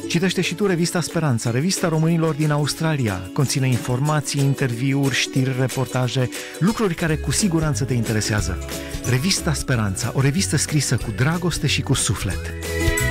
Citește și tu revista Speranța, revista românilor din Australia. Conține informații, interviuri, știri, reportaje, lucruri care cu siguranță te interesează. Revista Speranța, o revistă scrisă cu dragoste și cu suflet.